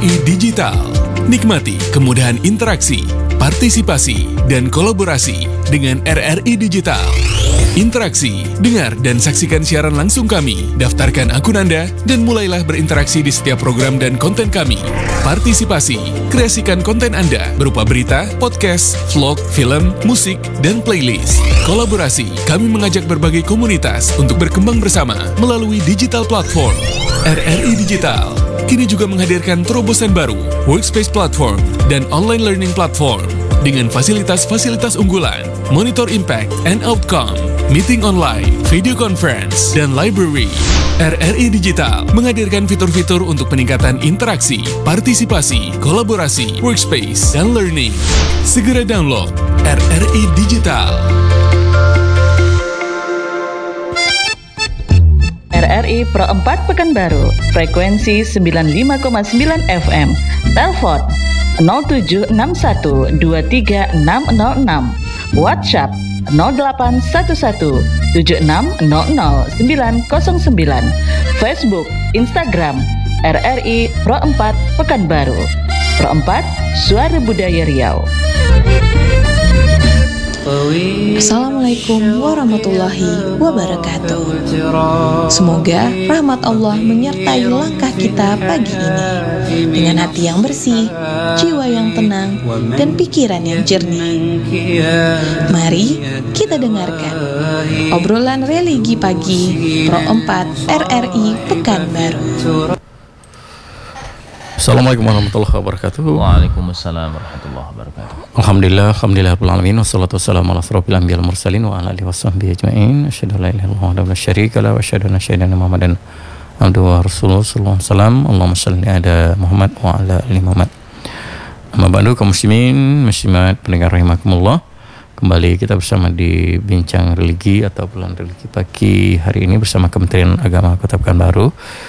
RRI Digital. Nikmati kemudahan interaksi, partisipasi, dan kolaborasi dengan RRI Digital. Interaksi, dengar dan saksikan siaran langsung kami, daftarkan akun Anda, dan mulailah berinteraksi di setiap program dan konten kami. Partisipasi, kreasikan konten Anda berupa berita, podcast, vlog, film, musik, dan playlist. Kolaborasi, kami mengajak berbagai komunitas untuk berkembang bersama melalui digital platform. RRI Digital kini juga menghadirkan terobosan baru, workspace platform, dan online learning platform dengan fasilitas-fasilitas unggulan, monitor impact and outcome, meeting online, video conference, dan library. RRI Digital menghadirkan fitur-fitur untuk peningkatan interaksi, partisipasi, kolaborasi, workspace, dan learning. Segera download RRI Digital. RRI Pro 4 Pekanbaru, frekuensi 95,9 FM, telepon 0761236606, WhatsApp 081176000909, Facebook, Instagram, RRI Pro 4 Pekanbaru. Pro 4, Suara Budaya Riau. Assalamualaikum warahmatullahi wabarakatuh. Semoga rahmat Allah menyertai langkah kita pagi ini dengan hati yang bersih, jiwa yang tenang, dan pikiran yang jernih. Mari kita dengarkan obrolan religi pagi Pro 4 RRI Pekanbaru. Assalamualaikum warahmatullahi wabarakatuh. Waalaikumsalam warahmatullahi wabarakatuh. Alhamdulillahirabbil alamin wassalatu ala asrofil anbiya'il mursalin wa ala alihi washabbihi ajmain. Asyhadu an la ilaha illallah wa la syarika lahu wa asyhadu anna sayyidina Muhammadan abduhu wa rasuluhu sallallahu alaihi wasallam. Allahumma shalli ala Muhammad wa ala ali Muhammad. Amma ba'du, kaum muslimin, muslimat pendengar rahimakumullah. Kembali kita bersama di Bincang Religi atau Bulan Religi Pagi hari ini bersama Kementerian Agama Kota Pekanbaru,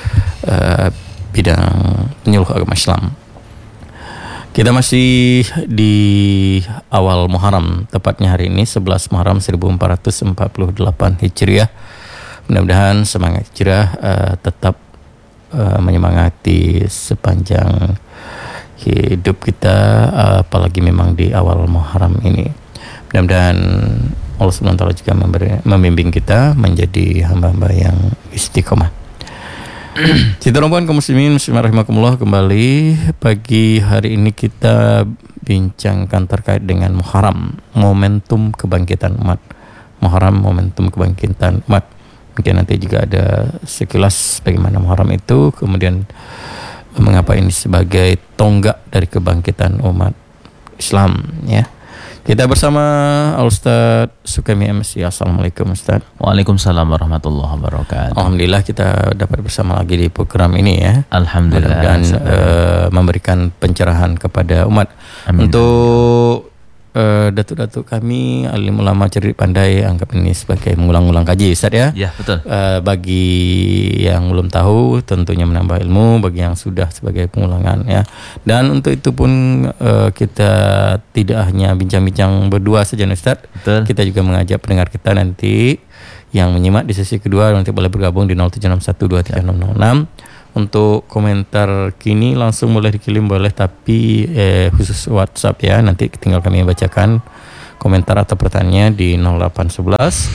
bidang penyuluh agama Islam. Kita masih di awal Muharram, tepatnya hari ini 11 Muharram 1448 Hijriah. Mudah-mudahan semangat Hijriah tetap menyemangati sepanjang hidup kita, apalagi memang di awal Muharram ini. Mudah-mudahan Allah SWT juga membimbing kita menjadi hamba-hamba yang istiqomah. Cinta rombongan kaum muslimin muslimat rahimakumullah, kembali pagi hari ini kita bincangkan terkait dengan Muharram, momentum kebangkitan umat. Muharram, momentum kebangkitan umat. Mungkin nanti juga ada sekilas bagaimana Muharram itu, kemudian mengapa ini sebagai tonggak dari kebangkitan umat Islam, ya. Kita bersama Al-Ustaz Sukaimi MC. Assalamualaikum Ustaz. Waalaikumsalam warahmatullahi wabarakatuh. Alhamdulillah kita dapat bersama lagi di program ini, ya. Alhamdulillah. Dan memberikan pencerahan kepada umat. Amin. Untuk datuk-datuk kami, alim ulama cerdik pandai, anggap ini sebagai mengulang-ulang kaji, Ustaz, ya. Ya, betul. Bagi yang belum tahu tentunya menambah ilmu, bagi yang sudah sebagai pengulangan, ya. Dan untuk itu pun kita tidak hanya bincang-bincang berdua saja, Ustaz. Betul. Kita juga mengajak pendengar kita nanti yang menyimak di sesi kedua nanti boleh bergabung di 0761236606. Untuk komentar kini langsung boleh dikirim, boleh, tapi khusus WhatsApp, ya. Nanti tinggal kami bacakan komentar atau pertanyaannya di 0811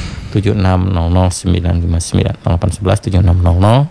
7600 959 0811 7600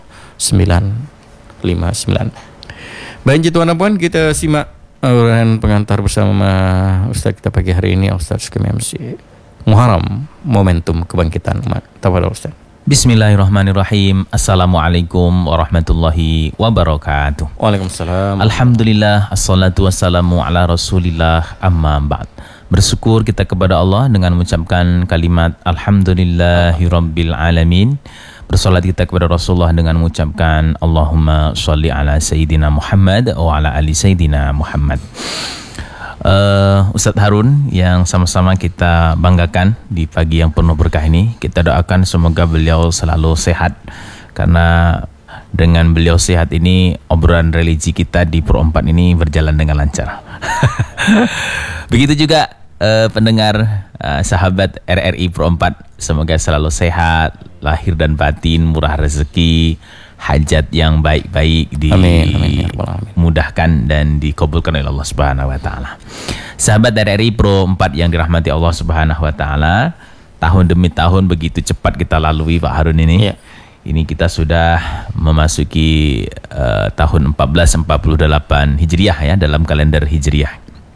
959. Baik, tuan dan puan, kita simak uraian pengantar bersama Ustaz kita pagi hari ini, Ustaz Sukaimi MC. Muharram, momentum kebangkitan umat. Tafadhol Ustaz. Bismillahirrahmanirrahim. Assalamualaikum warahmatullahi wabarakatuh. Waalaikumsalam. Alhamdulillah, assalatu wassalamu ala rasulillah, amma ba'd. Bersyukur kita kepada Allah dengan mengucapkan kalimat Alhamdulillahirabbil alamin. Bersolat kita kepada Rasulullah dengan mengucapkan Allahumma sholli ala Sayyidina Muhammad wa ala ali Sayyidina Muhammad. Ustadz Harun yang sama-sama kita banggakan di pagi yang penuh berkah ini, kita doakan semoga beliau selalu sehat, karena dengan beliau sehat ini obrolan religi kita di Pro 4 ini berjalan dengan lancar. Begitu juga pendengar sahabat RRI Pro 4, semoga selalu sehat, lahir dan batin, murah rezeki, hajat yang baik-baik dimudahkan dan dikabulkan oleh Allah Subhanahu wa taala. Sahabat RRI Pro 4 yang dirahmati Allah Subhanahu wa taala, tahun demi tahun begitu cepat kita lalui Pak Harun ini. Ini kita sudah memasuki tahun 1448 Hijriah ya, dalam kalender Hijriah.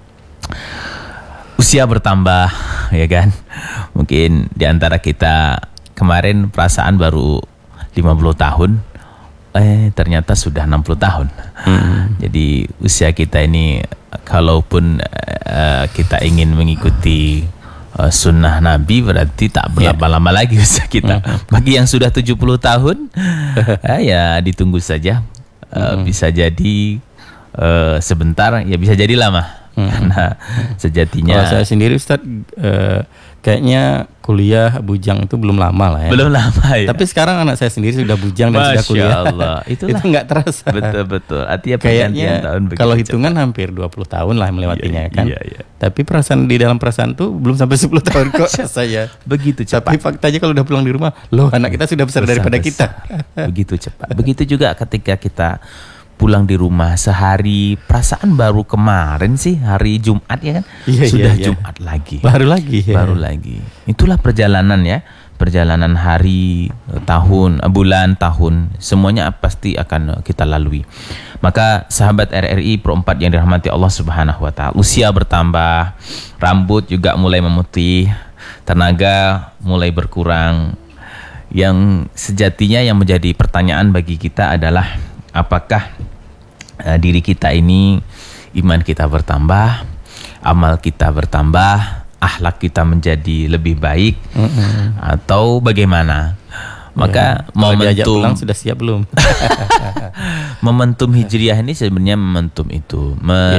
Usia bertambah ya kan. Mungkin di antara kita kemarin perasaan baru 50 tahun, ternyata sudah 60 tahun. Jadi usia kita ini, kalaupun kita ingin mengikuti sunnah Nabi, berarti tak berapa lama lagi usia kita. Bagi yang sudah 70 tahun, ya ditunggu saja. Bisa jadi sebentar, ya bisa jadi lama. Karena sejatinya, kalau saya sendiri Ustadz, kayaknya kuliah bujang itu belum lama lah ya. Belum lama ya. Tapi sekarang anak saya sendiri sudah bujang dan sudah kuliah. Masya Allah. Itulah. Itu nggak terasa. Betul. Artinya kayaknya tahun kalau hitungan hampir 20 tahun lah melewatinya kan. Iya. Tapi perasaan di dalam perasaan tuh belum sampai 10 tahun kok saya. Begitu cepat. Tapi faktanya kalau udah pulang di rumah, loh anak kita sudah besar daripada kita. Begitu cepat. Begitu juga ketika kita pulang di rumah sehari, perasaan baru kemarin sih hari Jumat ya kan, sudah Jumat lagi, baru lagi. Itulah perjalanan ya, perjalanan hari, tahun, bulan, tahun, semuanya pasti akan kita lalui. Maka sahabat RRI Pro 4 yang dirahmati Allah Subhanahu wa taala, usia bertambah, rambut juga mulai memutih, tenaga mulai berkurang. Yang sejatinya yang menjadi pertanyaan bagi kita adalah, apakah diri kita ini, iman kita bertambah, amal kita bertambah, akhlak kita menjadi lebih baik, atau bagaimana? Maka momentum pulang sudah siap belum? Momentum Hijriah ini sebenarnya momentum itu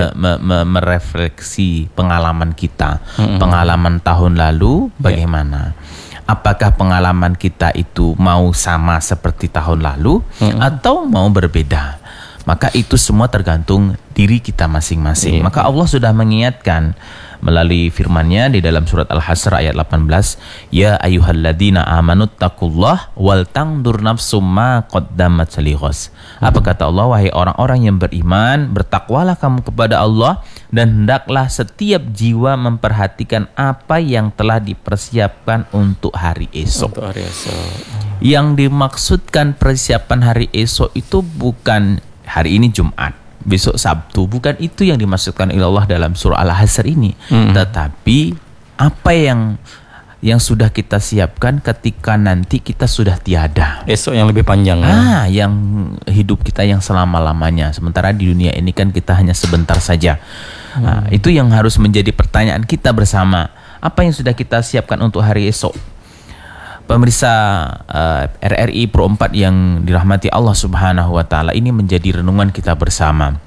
merefleksi pengalaman kita, pengalaman tahun lalu bagaimana? Apakah pengalaman kita itu mau sama seperti tahun lalu atau mau berbeda? Maka itu semua tergantung diri kita masing-masing. Maka Allah sudah mengingatkan melalui firman-Nya di dalam surat Al-Hasr ayat 18, ya ayyuhalladzina amanu taqullah wal tangdur nafsum ma qaddamat lighas. Apa kata Allah? Wahai orang-orang yang beriman, bertakwalah kamu kepada Allah dan hendaklah setiap jiwa memperhatikan apa yang telah dipersiapkan untuk hari esok. Yang dimaksudkan persiapan hari esok itu bukan hari ini Jumat, besok Sabtu, bukan itu yang dimaksudkan oleh Allah dalam surah Al-Hasr ini. Tetapi apa yang sudah kita siapkan ketika nanti kita sudah tiada. Esok yang lebih panjang ya? Yang hidup kita yang selama-lamanya. Sementara di dunia ini kan kita hanya sebentar saja. Itu yang harus menjadi pertanyaan kita bersama. Apa yang sudah kita siapkan untuk hari esok? Pemirsa RRI Pro 4 yang dirahmati Allah Subhanahu wa taala, ini menjadi renungan kita bersama.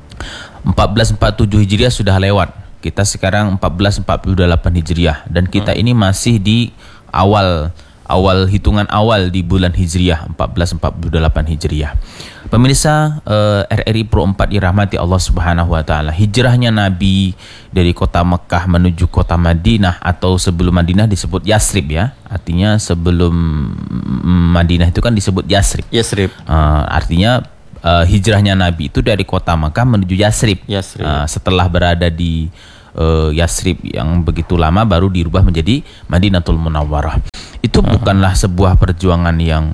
1447 Hijriah sudah lewat. Kita sekarang 1448 Hijriah dan kita ini masih di awal hitungan awal di bulan Hijriah 1448 Hijriah. Pemirsa RRI Pro 4 dirahmati Allah Subhanahu wa taala, hijrahnya Nabi dari kota Mekah menuju kota Madinah, atau sebelum Madinah disebut Yasrib ya. Artinya sebelum Madinah itu kan disebut Yasrib. Artinya hijrahnya Nabi itu dari kota Mekah menuju Yasrib. Setelah berada di Yasrib yang begitu lama, baru dirubah menjadi Madinatul Munawwarah. Itu bukanlah sebuah perjuangan yang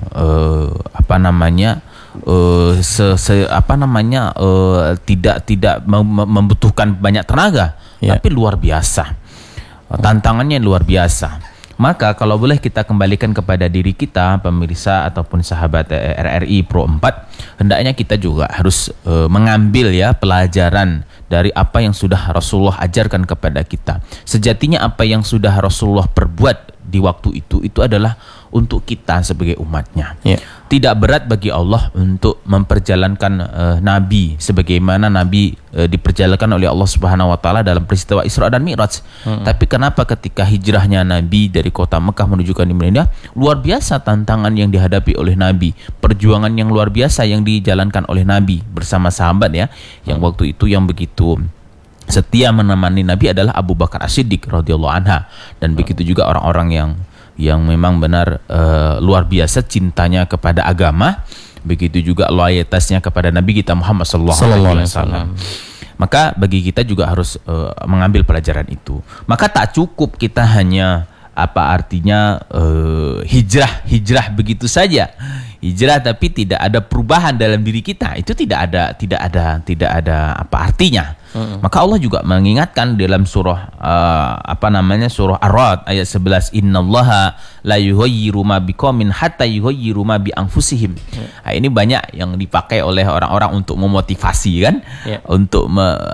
tidak membutuhkan banyak tenaga, tapi luar biasa. Tantangannya luar biasa. Maka kalau boleh kita kembalikan kepada diri kita, pemirsa ataupun sahabat RRI Pro 4, hendaknya kita juga harus mengambil ya pelajaran dari apa yang sudah Rasulullah ajarkan kepada kita. Sejatinya apa yang sudah Rasulullah perbuat di waktu itu adalah untuk kita sebagai umatnya. Tidak berat bagi Allah untuk memperjalankan Nabi sebagaimana Nabi diperjalankan oleh Allah Subhanahu wa taala dalam peristiwa Isra dan Mi'raj. Tapi kenapa ketika hijrahnya Nabi dari kota Mekah menuju ke Madinah, luar biasa tantangan yang dihadapi oleh Nabi, perjuangan yang luar biasa yang dijalankan oleh Nabi bersama sahabat ya, yang waktu itu yang begitu setia menemani Nabi adalah Abu Bakar As-Siddiq radhiyallahu anha, dan begitu juga orang-orang yang memang benar luar biasa cintanya kepada agama. begitu juga loyalitasnya kepada Nabi kita Muhammad sallallahu alaihi wasallam. Maka bagi kita juga harus mengambil pelajaran itu. Maka tak cukup kita hanya hijrah begitu saja. Hijrah tapi tidak ada perubahan dalam diri kita, itu tidak ada apa artinya. Maka Allah juga mengingatkan dalam surah surah Ar-Ra'd ayat 11, innallaha la yughayyiru ma biqaumin hatta yughayyiru ma bi anfusihim. Ini banyak yang dipakai oleh orang-orang untuk memotivasi kan, untuk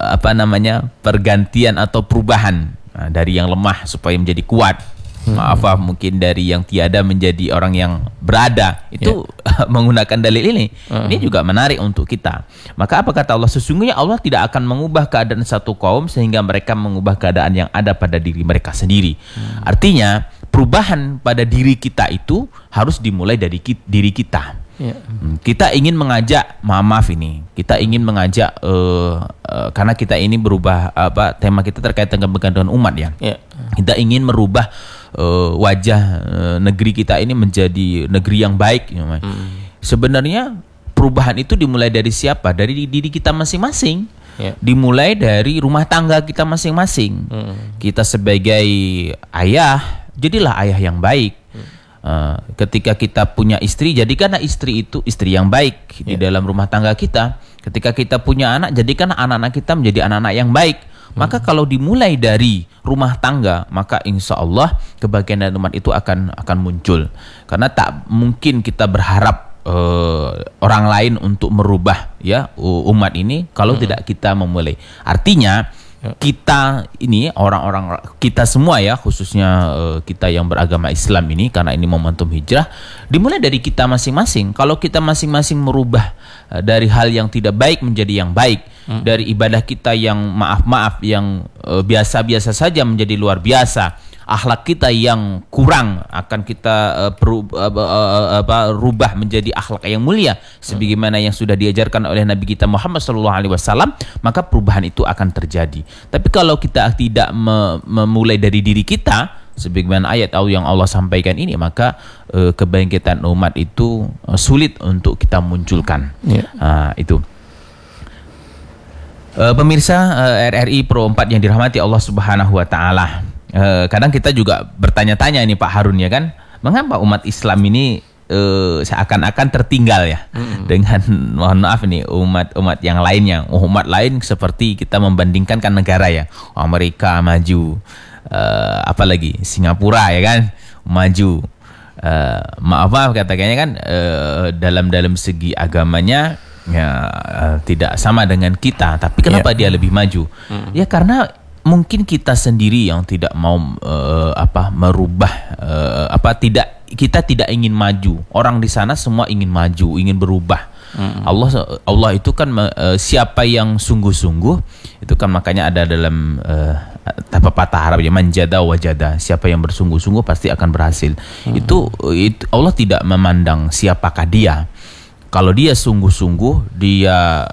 pergantian atau perubahan dari yang lemah supaya menjadi kuat. Mungkin dari yang tiada menjadi orang yang berada. Itu menggunakan dalil ini. Ini juga menarik untuk kita. Maka apa kata Allah? Sesungguhnya Allah tidak akan mengubah keadaan satu kaum sehingga mereka mengubah keadaan yang ada pada diri mereka sendiri. Artinya perubahan pada diri kita itu harus dimulai dari diri kita. Kita ingin mengajak, kita ingin mengajak karena kita ini berubah, tema kita terkait dengan kegantungan umat ya. Kita ingin merubah wajah negeri kita ini menjadi negeri yang baik. Sebenarnya perubahan itu dimulai dari siapa? Dari diri kita masing-masing. Dimulai dari rumah tangga kita masing-masing. Kita sebagai ayah, jadilah ayah yang baik. Ketika kita punya istri, jadikanlah istri itu istri yang baik di dalam rumah tangga kita. Ketika kita punya anak, jadikanlah anak-anak kita menjadi anak-anak yang baik. Maka kalau dimulai dari rumah tangga, maka insya Allah kebahagiaan dan umat itu akan muncul. Karena tak mungkin kita berharap orang lain untuk merubah umat ini kalau tidak kita memulai. Artinya kita ini orang-orang kita semua khususnya kita yang beragama Islam ini, karena ini momentum hijrah, dimulai dari kita masing-masing. Kalau kita masing-masing merubah dari hal yang tidak baik menjadi yang baik, dari ibadah kita yang maaf-maaf, yang biasa-biasa saja menjadi luar biasa, akhlak kita yang kurang akan kita rubah menjadi akhlak yang mulia sebagaimana yang sudah diajarkan oleh Nabi kita Muhammad SAW, maka perubahan itu akan terjadi. Tapi kalau kita tidak memulai dari diri kita, sebagaimana ayat yang Allah sampaikan ini, maka kebangkitan umat itu sulit untuk kita munculkan. Itu. Pemirsa RRI Pro 4 yang dirahmati Allah Subhanahu wa taala. Kadang kita juga bertanya-tanya ini Pak Harun ya kan, mengapa umat Islam ini seakan-akan tertinggal dengan, mohon maaf nih, umat yang lainnya. Umat lain seperti kita membandingkan kan negara ya, Amerika maju, apalagi Singapura ya kan maju. Maaf katakannya kan dalam segi agamanya tidak sama dengan kita, tapi kenapa dia lebih maju? Ya karena mungkin kita sendiri yang tidak mau merubah, kita tidak ingin maju. Orang di sana semua ingin maju, ingin berubah. Allah itu kan siapa yang sungguh-sungguh itu kan, makanya ada dalam patah Arab ya, manjada wajada, siapa yang bersungguh-sungguh pasti akan berhasil. Itu Allah tidak memandang siapakah dia. Kalau dia sungguh-sungguh, dia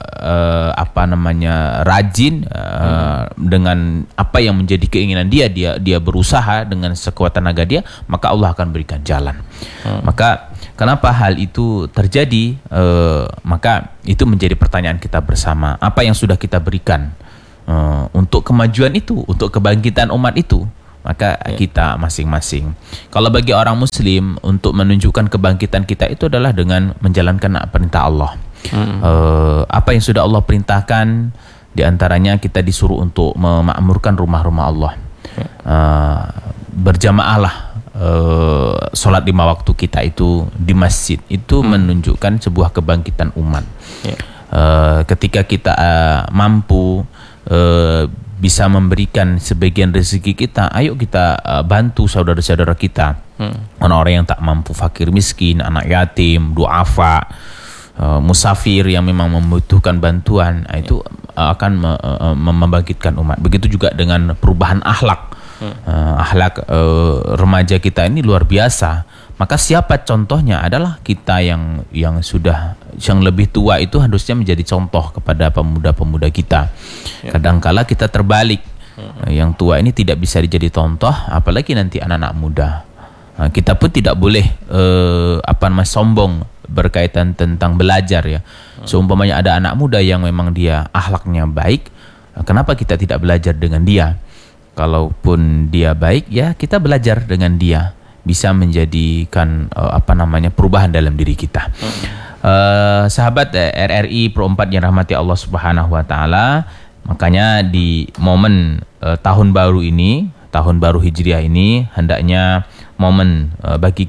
rajin dengan apa yang menjadi keinginan dia berusaha dengan sekuat tenaga dia, maka Allah akan berikan jalan. Maka kenapa hal itu terjadi? Maka itu menjadi pertanyaan kita bersama. Apa yang sudah kita berikan untuk kemajuan itu, untuk kebangkitan umat itu? Maka kita masing-masing. Kalau bagi orang Muslim, untuk menunjukkan kebangkitan kita itu adalah dengan menjalankan perintah Allah. Apa yang sudah Allah perintahkan, diantaranya kita disuruh untuk memakmurkan rumah-rumah Allah. Berjamaahlah sholat 5 waktu kita itu di masjid. Itu menunjukkan sebuah kebangkitan umat. Ketika kita mampu bisa memberikan sebagian rezeki kita, ayo kita bantu saudara-saudara kita, orang-orang yang tak mampu, fakir miskin, anak yatim, duafa, musafir yang memang membutuhkan bantuan. Itu akan membangkitkan umat. Begitu juga dengan perubahan akhlak. Akhlak remaja kita ini luar biasa. Maka siapa contohnya? Adalah kita yang lebih tua itu harusnya menjadi contoh kepada pemuda-pemuda kita. Kadangkala kita terbalik, yang tua ini tidak bisa dijadi contoh, apalagi nanti anak-anak muda. Kita pun tidak boleh sombong berkaitan tentang belajar ya. Seumpamanya ada anak muda yang memang dia akhlaknya baik, kenapa kita tidak belajar dengan dia? Kalaupun dia baik, ya kita belajar dengan dia, bisa menjadikan perubahan dalam diri kita. Sahabat RRI Pro 4 yang rahmati Allah Subhanahu wa taala, makanya di momen tahun baru ini, tahun baru Hijriah ini, hendaknya momen bagi